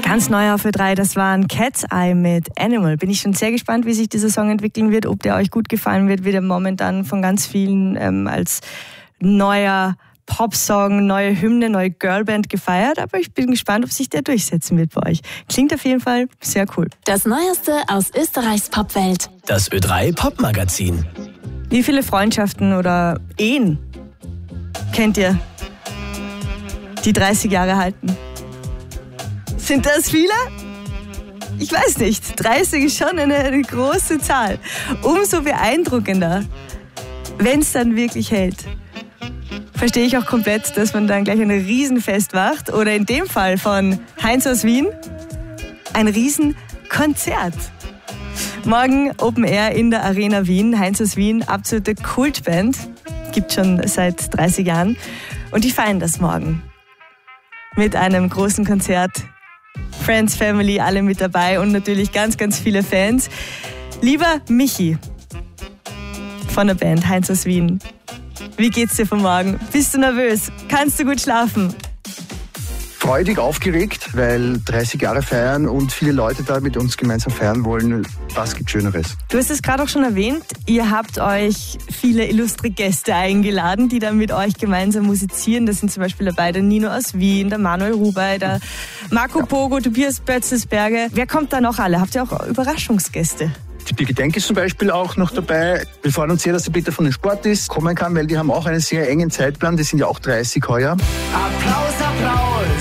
Ganz neu auf Ö3, das waren Cat's Eye mit Animal. Bin ich schon sehr gespannt, wie sich dieser Song entwickeln wird, ob der euch gut gefallen wird, wird er momentan von ganz vielen als neuer Popsong, neue Hymne, neue Girlband gefeiert, aber ich bin gespannt, ob sich der durchsetzen wird bei euch. Klingt auf jeden Fall sehr cool. Das Neueste aus Österreichs Popwelt. Das Ö3 Popmagazin. Wie viele Freundschaften oder Ehen kennt ihr, die 30 Jahre halten? Sind das viele? Ich weiß nicht. 30 ist schon eine große Zahl. Umso beeindruckender, wenn es dann wirklich hält. Verstehe ich auch komplett, dass man dann gleich ein Riesenfest macht. Oder in dem Fall von Heinz aus Wien ein Riesenkonzert. Morgen Open Air in der Arena Wien. Heinz aus Wien, absolute Kultband. Gibt schon seit 30 Jahren. Und die feiern das morgen. Mit einem großen Konzert. Friends, Family, alle mit dabei und natürlich ganz, ganz viele Fans. Lieber Michi von der Band Heinz aus Wien, wie geht's dir von morgen? Bist du nervös? Kannst du gut schlafen? Freudig aufgeregt, weil 30 Jahre feiern und viele Leute da mit uns gemeinsam feiern wollen. Was gibt Schöneres? Du hast es gerade auch schon erwähnt, ihr habt euch viele illustre Gäste eingeladen, die dann mit euch gemeinsam musizieren. Das sind zum Beispiel dabei der Nino aus Wien, der Manuel Rubey, der Marco Pogo, Tobias Bötzelsberger. Wer kommt da noch alle? Habt ihr auch Überraschungsgäste? Die Birgit Denk ist zum Beispiel auch noch dabei. Wir freuen uns sehr, dass der Peter von den Sportis kommen kann, weil die haben auch einen sehr engen Zeitplan. Die sind ja auch 30 heuer. Applaus, Applaus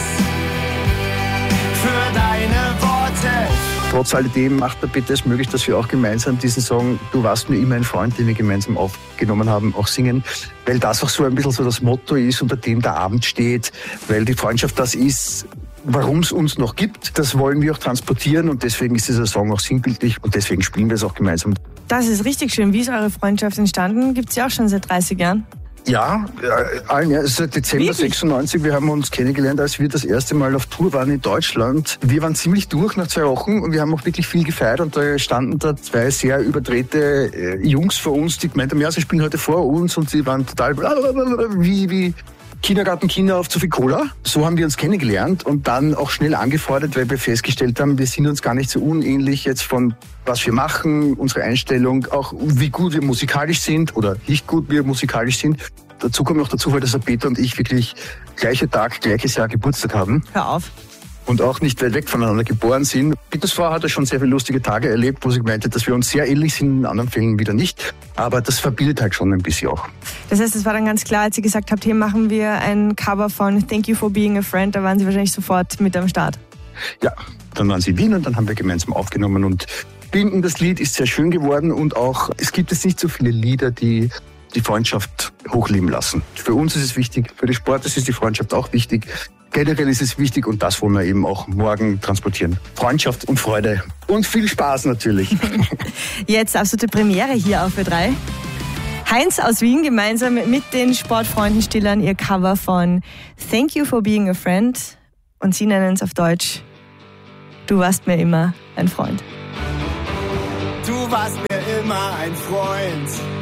für deine Worte. Trotz alledem macht der Peter es möglich, dass wir auch gemeinsam diesen Song Du warst mir immer ein Freund, den wir gemeinsam aufgenommen haben, auch singen. Weil das auch so ein bisschen so das Motto ist, unter dem der Abend steht. Weil die Freundschaft das ist, warum es uns noch gibt. Das wollen wir auch transportieren und deswegen ist dieser Song auch sinnbildlich und deswegen spielen wir es auch gemeinsam. Das ist richtig schön. Wie ist eure Freundschaft entstanden? Gibt es ja auch schon seit 30 Jahren. Ja, seit Dezember Wirklich? 96. Wir haben uns kennengelernt, als wir das erste Mal auf Tour waren in Deutschland. Wir waren ziemlich durch nach 2 Wochen und wir haben auch wirklich viel gefeiert und da standen da 2 sehr überdrehte Jungs vor uns, die gemeint haben, ja, sie spielen heute vor uns und sie waren total wie Kindergartenkinder auf zu viel Cola. So haben wir uns kennengelernt und dann auch schnell angefordert, weil wir festgestellt haben, wir sind uns gar nicht so unähnlich jetzt von was wir machen, unsere Einstellung, auch wie gut wir musikalisch sind oder nicht gut wir musikalisch sind. Dazu kommt noch der Zufall, dass der Peter und ich wirklich gleicher Tag, gleiches Jahr Geburtstag haben. Hör auf. Und auch nicht weit weg voneinander geboren sind. Peters Frau hat schon sehr viele lustige Tage erlebt, wo sie gemeint hat, dass wir uns sehr ähnlich sind, in anderen Fällen wieder nicht. Aber das verbindet halt schon ein bisschen auch. Das heißt, es war dann ganz klar, als ihr gesagt habt, hier machen wir ein Cover von Thank You for Being a Friend, da waren sie wahrscheinlich sofort mit am Start. Ja, dann waren sie in Wien und dann haben wir gemeinsam aufgenommen und finden, das Lied ist sehr schön geworden und auch, es gibt jetzt nicht so viele Lieder, die die Freundschaft hochleben lassen. Für uns ist es wichtig, für die Sportler ist die Freundschaft auch wichtig. Generell ist es wichtig und das wollen wir eben auch morgen transportieren. Freundschaft und Freude und viel Spaß natürlich. Jetzt absolute Premiere hier auf Ö3. Heinz aus Wien gemeinsam mit den Sportfreunden Stillern ihr Cover von Thank You for Being a Friend und sie nennen es auf Deutsch Du warst mir immer ein Freund. Du warst mir immer ein Freund.